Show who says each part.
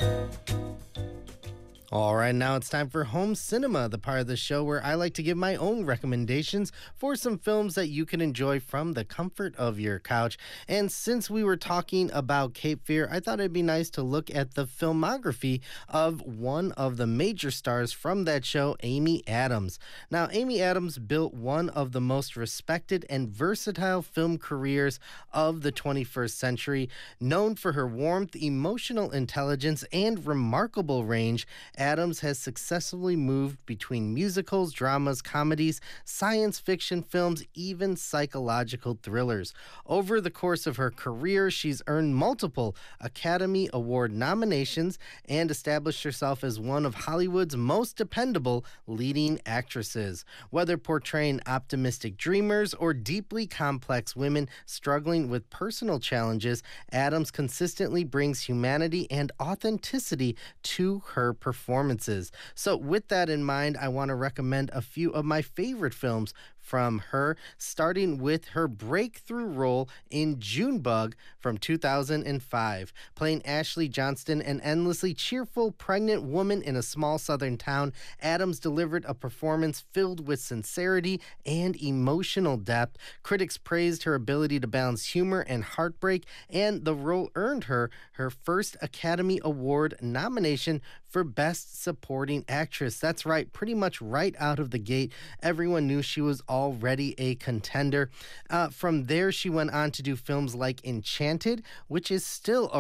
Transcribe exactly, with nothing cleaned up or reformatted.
Speaker 1: All right, now it's time for Home Cinema, the part of the show where I like to give my own recommendations for some films that you can enjoy from the comfort of your couch. And since we were talking about Cape Fear, I thought it'd be nice to look at the filmography of one of the major stars from that show, Amy Adams. Now, Amy Adams built one of the most respected and versatile film careers of the twenty-first century. Known for her warmth, emotional intelligence, and remarkable range, Adams has successfully moved between musicals, dramas, comedies, science fiction films, even psychological thrillers. Over the course of her career, she's earned multiple Academy Award nominations and established herself as one of Hollywood's most dependable leading actresses. Whether portraying optimistic dreamers or deeply complex women struggling with personal challenges, Adams consistently brings humanity and authenticity to her performances. So with that in mind, I want to recommend a few of my favorite films from her, starting with her breakthrough role in Junebug from two thousand five. Playing Ashley Johnston, an endlessly cheerful pregnant woman in a small southern town, Adams delivered a performance filled with sincerity and emotional depth. Critics praised her ability to balance humor and heartbreak, and the role earned her her first Academy Award nomination for Best Supporting Actress. That's right, pretty much right out of the gate, everyone knew she was already a contender. Uh, from there, she went on to do films like Enchanted, which is still a